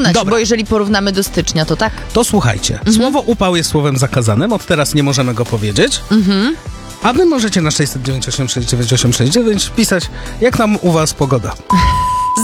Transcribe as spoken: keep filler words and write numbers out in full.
porównać, Dobra. bo jeżeli porównamy do stycznia, to tak. To słuchajcie, Mhm. słowo upał jest słowem zakazanym, od teraz nie możemy go powiedzieć. Mhm. A wy możecie na sześćset dziewięćdziesiąt osiem sześćdziesiąt dziewięć osiem sześćdziesiąt dziewięć pisać, jak tam u was pogoda.